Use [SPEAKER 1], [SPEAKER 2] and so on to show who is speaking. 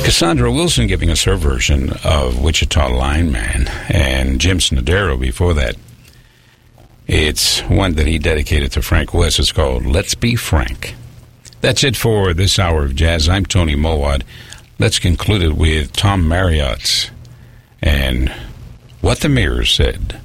[SPEAKER 1] Cassandra Wilson giving us her version of Wichita Lineman, and Jim Snodero before that. It's one that he dedicated to Frank West. It's called Let's Be Frank. That's it for this hour of jazz. I'm Tony Mowat. Let's conclude it with Tom Marriott's and What the Mirror Said.